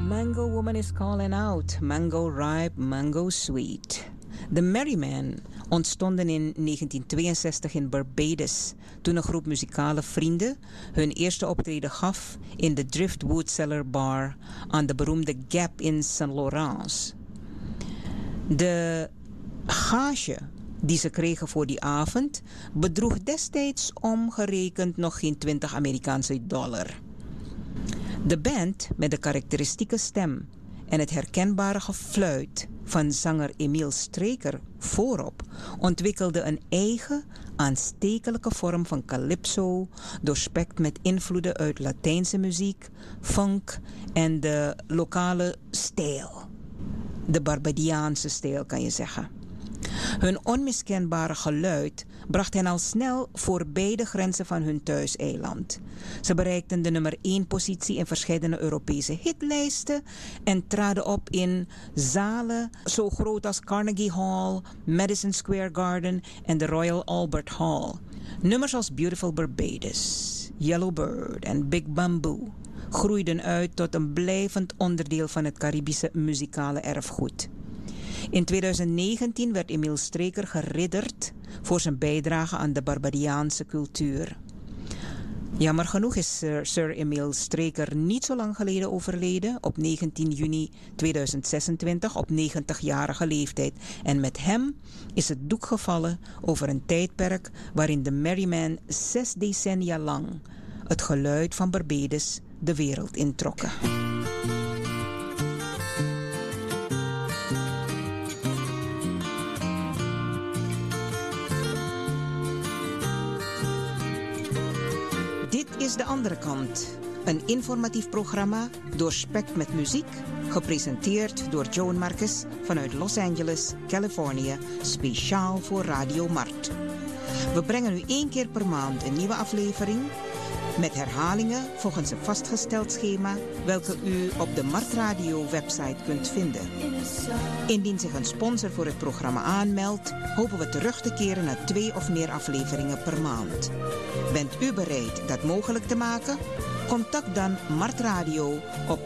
Mango Woman is calling out. Mango ripe, mango sweet. De Merrymen ontstonden in 1962 in Barbados, toen een groep muzikale vrienden hun eerste optreden gaf in de Driftwood Cellar Bar aan de beroemde Gap in St. Lawrence. De gage die ze kregen voor die avond bedroeg destijds omgerekend nog geen 20 Amerikaanse dollar. De band met de karakteristieke stem en het herkenbare gefluit van zanger Emiel Streker voorop ontwikkelde een eigen aanstekelijke vorm van calypso, doorspekt met invloeden uit Latijnse muziek, funk en de lokale stijl. De Barbadiaanse stijl kan je zeggen. Hun onmiskenbare geluid bracht hen al snel voorbij de grenzen van hun thuiseiland. Ze bereikten de nummer 1 positie in verschillende Europese hitlijsten en traden op in zalen zo groot als Carnegie Hall, Madison Square Garden en de Royal Albert Hall. Nummers als Beautiful Barbados, Yellow Bird en Big Bamboo groeiden uit tot een blijvend onderdeel van het Caribische muzikale erfgoed. In 2019 werd Emiel Streker geridderd voor zijn bijdrage aan de Barbadiaanse cultuur. Jammer genoeg is Sir Emiel Streker niet zo lang geleden overleden, op 19 juni 2026, op 90-jarige leeftijd. En met hem is het doek gevallen over een tijdperk waarin de Merrymen 6 decennia lang het geluid van Barbados de wereld introkken. Dit is De Andere Kant. Een informatief programma doorspekt met muziek, gepresenteerd door Joan Marcus vanuit Los Angeles, Californië, speciaal voor Radio Mart. We brengen u 1 keer per maand een nieuwe aflevering met herhalingen volgens een vastgesteld schema welke u op de Mart Radio website kunt vinden. Indien zich een sponsor voor het programma aanmeldt, hopen we terug te keren naar 2 of meer afleveringen per maand. Bent u bereid dat mogelijk te maken? Contact dan Mart Radio op